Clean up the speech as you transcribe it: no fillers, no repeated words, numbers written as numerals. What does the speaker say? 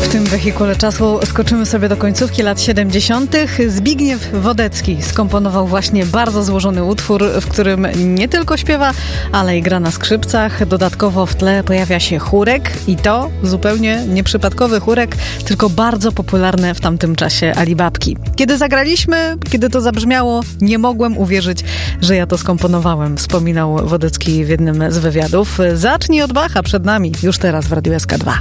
W tym wehikule czasu skoczymy sobie do końcówki lat 70. Zbigniew Wodecki skomponował właśnie bardzo złożony utwór, w którym nie tylko śpiewa, ale i gra na skrzypcach. Dodatkowo w tle pojawia się chórek i to zupełnie nieprzypadkowy chórek, tylko bardzo popularne w tamtym czasie Alibabki. Kiedy zagraliśmy, kiedy to zabrzmiało, nie mogłem uwierzyć, że ja to skomponowałem, wspominał Wodecki w jednym z wywiadów. Zacznij od Bacha przed nami, już teraz w Radiu SK2.